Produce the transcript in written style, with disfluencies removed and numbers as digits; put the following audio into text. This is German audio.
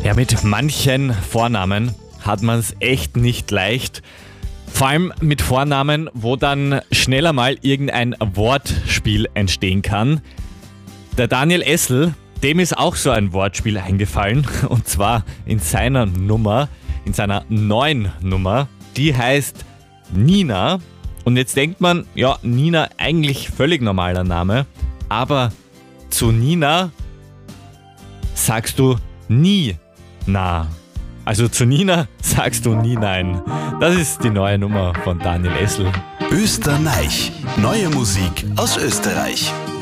Ja, mit manchen Vornamen hat man es echt nicht leicht. Vor allem mit Vornamen, wo dann schneller mal irgendein Wortspiel entstehen kann. Der Daniel Essl, dem ist auch so ein Wortspiel eingefallen. Und zwar in seiner Nummer, in seiner neuen Nummer. Die heißt Nina. Und jetzt denkt man, ja, Nina eigentlich völlig normaler Name. Aber zu Nina sagst du nie na. Also zu Nina sagst du nie nein. Das ist die neue Nummer von Daniel Essl. Österreich. Neue Musik aus Österreich.